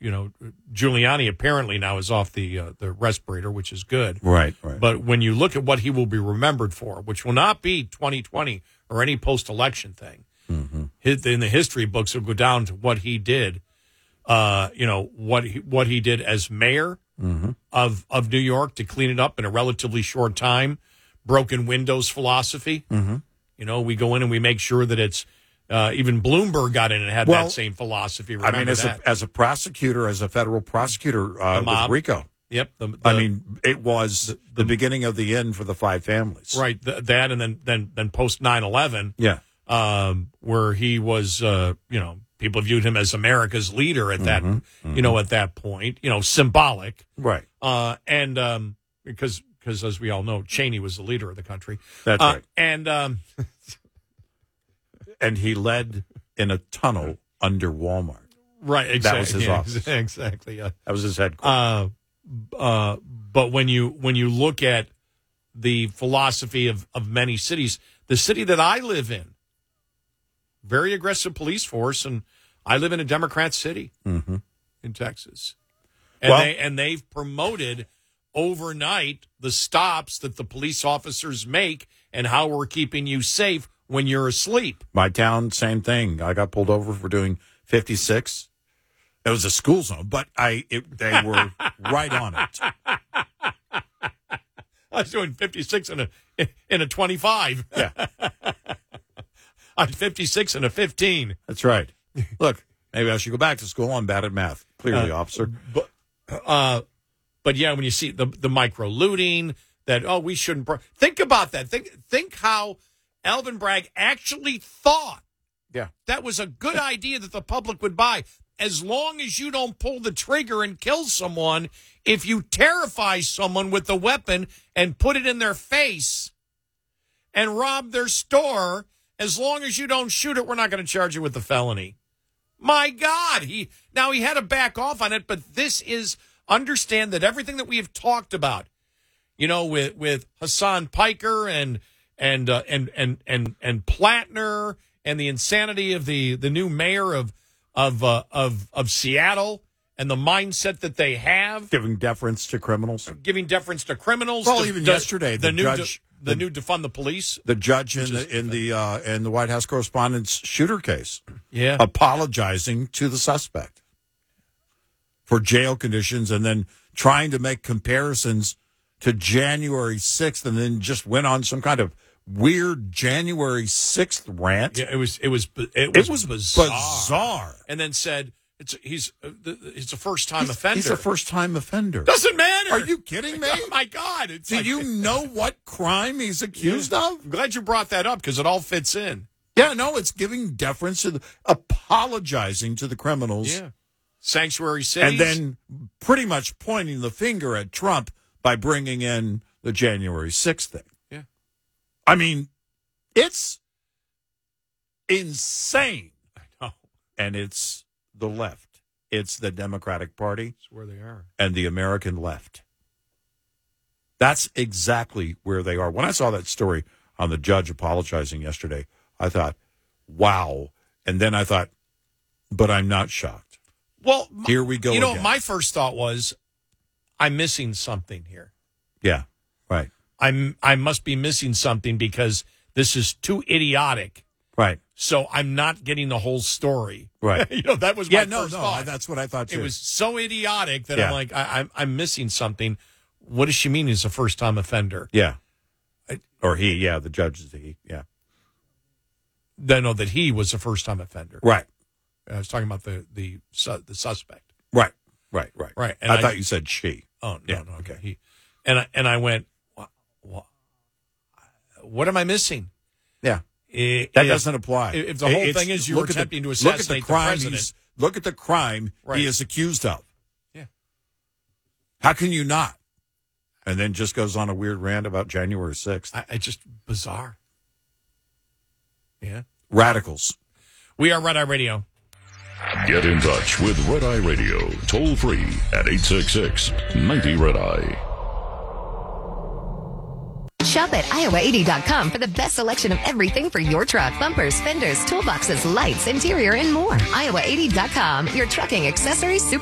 Giuliani apparently now is off the respirator, which is good. Right. But when you look at what he will be remembered for, which will not be 2020 or any post-election thing, in the history books, it'll go down to what he did. What he did as mayor of New York to clean it up in a relatively short time. Broken windows philosophy. We go in and we make sure that it's. Even Bloomberg got in and had that same philosophy. As a prosecutor, as a federal prosecutor with RICO. Yep. It was the beginning of the end for the five families. Right. That and then post 9/11. Yeah. Where he was, people viewed him as America's leader at that, at that point, symbolic. Right. Because as we all know, Cheney was the leader of the country. That's right. And he led in a tunnel under Walmart. Right, exactly. That was his office. Exactly. That was his headquarters. But when you look at the philosophy of many cities, the city that I live in, very aggressive police force, and I live in a Democrat city in Texas. And they've promoted overnight the stops that the police officers make and how we're keeping you safe when you're asleep. My town, same thing. I got pulled over for doing 56. It was a school zone, but they were right on it. I was doing 56 in a 25. Yeah. I was 56 and a 15. That's right. Look, maybe I should go back to school. I'm bad at math. Clearly, officer. But yeah, when you see the micro looting, that we shouldn't. Think about that. Think how Alvin Bragg actually thought that was a good idea that the public would buy. As long as you don't pull the trigger and kill someone, if you terrify someone with the weapon and put it in their face and rob their store, as long as you don't shoot it, we're not going to charge you with the felony. My God, he had to back off on it, but this is, understand that everything that we have talked about, with Hassan Piker and Plattner and the insanity of the new mayor of Seattle and the mindset that they have, giving deference to criminals. Well, even yesterday, the new defund the police. The judge in the White House Correspondents' shooter case, apologizing to the suspect for jail conditions, and then trying to make comparisons to January 6th, and then just went on some kind of weird January 6th rant. Yeah, it was bizarre. And then said he's a first-time offender. He's a first-time offender. Doesn't matter. Are you kidding me? Oh, my God. Do you know what crime he's accused of? I'm glad you brought that up because it all fits in. Yeah, no, it's giving deference to apologizing to the criminals. Yeah. Sanctuary cities. And then pretty much pointing the finger at Trump by bringing in the January 6th thing. Yeah. I mean, it's insane. I know. And it's the left. It's the Democratic Party. That's where they are. And the American left. That's exactly where they are. When I saw that story on the judge apologizing yesterday, I thought, wow. And then I thought, but I'm not shocked. Well, here we go. Again. My first thought was, I'm missing something here. Yeah, right. I must be missing something because this is too idiotic. Right. So I'm not getting the whole story. Right. That was my first thought. That's what I thought too. It was so idiotic that I'm like, I'm missing something. What does she mean he's a first-time offender? Yeah. The judge is he. Yeah. No, that he was a first-time offender. Right. I was talking about the suspect. Right. And I thought you said she. Oh, no, okay. He, and I went, what am I missing? Yeah. That doesn't apply. If the whole thing is you're attempting to assassinate the president. Look at the crime he is accused of. Yeah. How can you not? And then just goes on a weird rant about January 6th. It's just bizarre. Yeah. Radicals. We are Red Eye Radio. Get in touch with Red Eye Radio. Toll free at 866-90-RED-EYE. Shop at iowa80.com for the best selection of everything for your truck. Bumpers, fenders, toolboxes, lights, interior, and more. Iowa80.com, your trucking accessories super